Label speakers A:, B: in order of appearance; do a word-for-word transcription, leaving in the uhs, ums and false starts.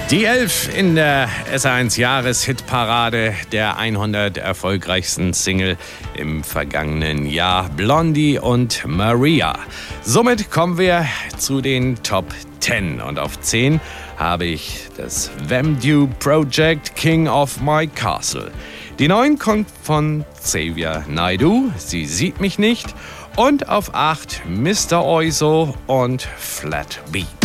A: Die elf in der S eins Jahreshitparade der hundert erfolgreichsten Single im vergangenen Jahr, Blondie und Maria. Somit kommen wir zu den Top zehn und auf zehn habe ich das Vamdue Project, King of My Castle. Die neun kommt von Xavier Naidoo, Sie sieht mich nicht, und auf acht Mister Oizo und Flat Beat.